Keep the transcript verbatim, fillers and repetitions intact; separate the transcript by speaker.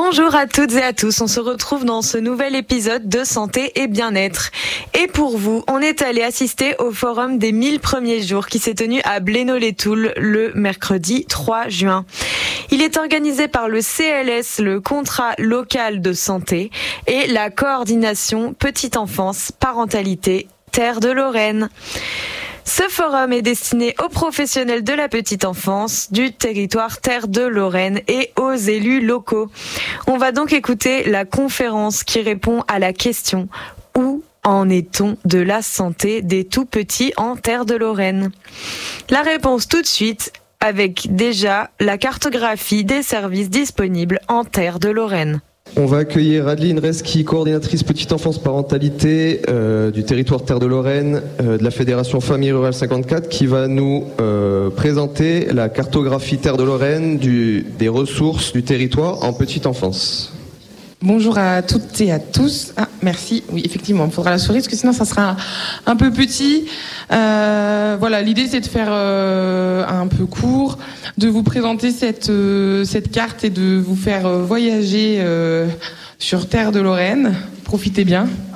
Speaker 1: Bonjour à toutes et à tous, on se retrouve dans ce nouvel épisode de Santé et Bien-être. Et pour vous, on est allé assister au forum des mille premiers jours qui s'est tenu à Blénod-les-Toules le mercredi trois juin. Il est organisé par le C L S, le Contrat local de santé, et la coordination Petite Enfance, Parentalité, Terre de Lorraine. Ce forum est destiné aux professionnels de la petite enfance, du territoire Terre de Lorraine et aux élus locaux. On va donc écouter la conférence qui répond à la question « Où en est-on de la santé des tout-petits en Terre de Lorraine ?» La réponse tout de suite avec déjà la cartographie des services disponibles en Terre de Lorraine.
Speaker 2: On va accueillir Adeline Reski, coordinatrice Petite Enfance Parentalité euh, du territoire Terre de Lorraine, euh, de la Fédération Famille Rurale cinquante-quatre, qui va nous euh, présenter la cartographie Terre de Lorraine du, des ressources du territoire en petite enfance.
Speaker 3: Bonjour à toutes et à tous. Ah, merci. Oui, effectivement, il faudra la souris parce que sinon ça sera un, un peu petit. Euh, voilà, l'idée c'est de faire euh, un peu court, de vous présenter cette euh, cette carte et de vous faire euh, voyager euh, sur Terre de Lorraine. Profitez bien.